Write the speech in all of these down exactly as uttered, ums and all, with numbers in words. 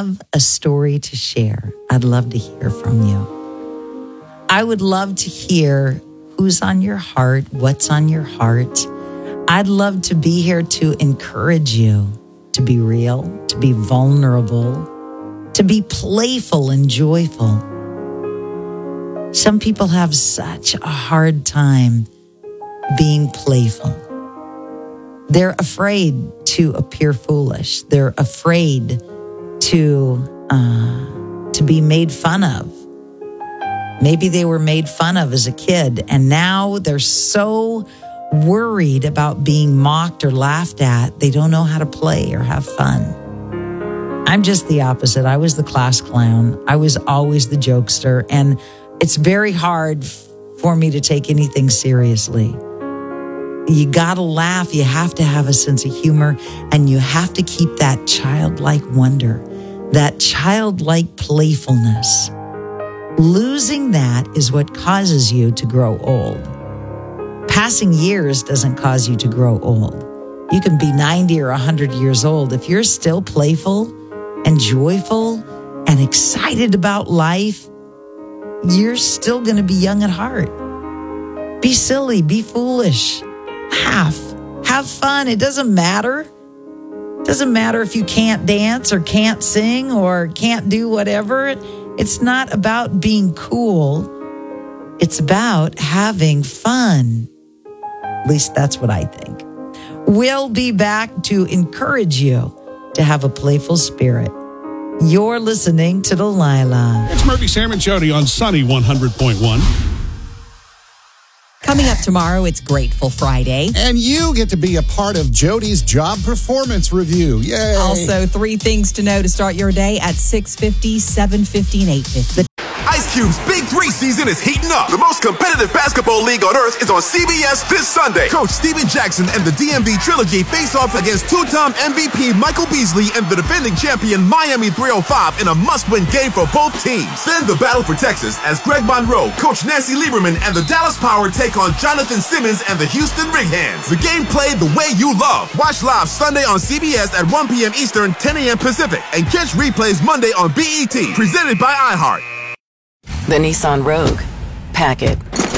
have a story to share, I'd love to hear from you. I would love to hear who's on your heart, what's on your heart. I'd love to be here to encourage you to be real, to be vulnerable, to be playful and joyful. Some people have such a hard time being playful. They're afraid to appear foolish. They're afraid to uh, to be made fun of. Maybe they were made fun of as a kid, and now they're so worried about being mocked or laughed at, they don't know how to play or have fun. I'm just the opposite. I was the class clown. I was always the jokester, and it's very hard for me to take anything seriously. You gotta laugh. You have to have a sense of humor, and you have to keep that childlike wonder, that childlike playfulness. Losing that is what causes you to grow old. Passing years doesn't cause you to grow old. You can be ninety or one hundred years old. If you're still playful and joyful and excited about life, you're still going to be young at heart. Be silly, be foolish. Laugh, have fun. It doesn't matter. It doesn't matter if you can't dance or can't sing or can't do whatever. It's not about being cool. It's about having fun. At least that's what I think. We'll be back to encourage you to have a playful spirit. You're listening to Delilah. It's Murphy, Sam, and Jody on Sunny one hundred point one. Coming up tomorrow, it's Grateful Friday. And you get to be a part of Jody's job performance review. Yay! Also, three things to know to start your day at six fifty, seven fifty, and eight fifty. Ice Cube's Big Three season is heating up. The most competitive basketball league on earth is on C B S this Sunday. Coach Steven Jackson and the D M V Trilogy face off against two-time M V P Michael Beasley and the defending champion Miami three oh five in a must-win game for both teams. Then the battle for Texas as Greg Monroe, Coach Nancy Lieberman, and the Dallas Power take on Jonathan Simmons and the Houston Rig-Hands. The game played the way you love. Watch live Sunday on C B S at one p.m. Eastern, ten a.m. Pacific, and catch replays Monday on B E T. Presented by iHeart. The Nissan Rogue. Pack it.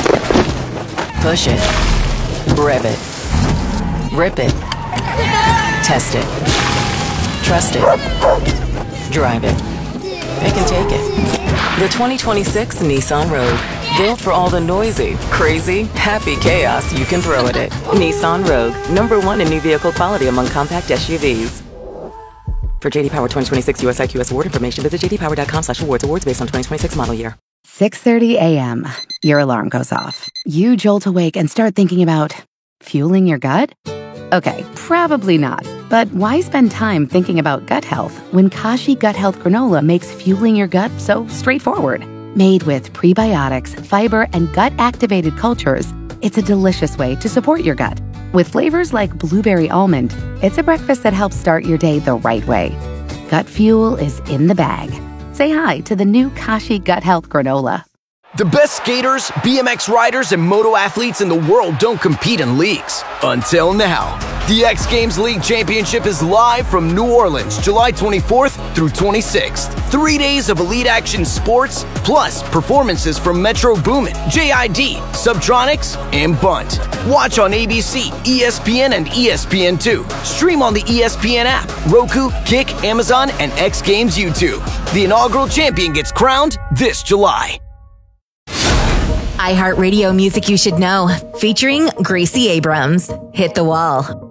Push it. Rev it. Rip it. Test it. Trust it. Drive it. Pick and take it. The twenty twenty-six Nissan Rogue. Built for all the noisy, crazy, happy chaos you can throw at it. Nissan Rogue. Number one in new vehicle quality among compact S U Vs. For J D Power twenty twenty-six U S I Q S award information, visit j d power dot com slash awards. Awards based on twenty twenty-six model year. six thirty a.m. Your alarm goes off. You jolt awake and start thinking about fueling your gut? Okay, probably not. But why spend time thinking about gut health when Kashi Gut Health Granola makes fueling your gut so straightforward? Made with prebiotics, fiber, and gut-activated cultures, it's a delicious way to support your gut. With flavors like blueberry almond, it's a breakfast that helps start your day the right way. Gut fuel is in the bag. Say hi to the new Kashi Gut Health Granola. The best skaters, B M X riders, and moto athletes in the world don't compete in leagues. Until now. The X Games League Championship is live from New Orleans, July twenty-fourth through twenty-sixth. Three days of elite action sports, plus performances from Metro Boomin, J I D, Subtronics, and Bunt. Watch on A B C, E S P N, and E S P N two. Stream on the E S P N app, Roku, Kick, Amazon, and X Games YouTube. The inaugural champion gets crowned this July. iHeartRadio Music You Should Know, featuring Gracie Abrams. Hit the Wall.